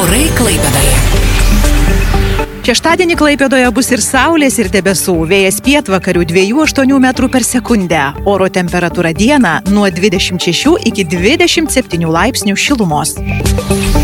Orai Klaipėdoje. Šeštadienį Klaipėdoje bus ir saulės, ir debesų. Vėjas pietvakarių 2,8 metrų per sekundę. Oro temperatūra dieną nuo 26 iki 27 laipsnių šilumos.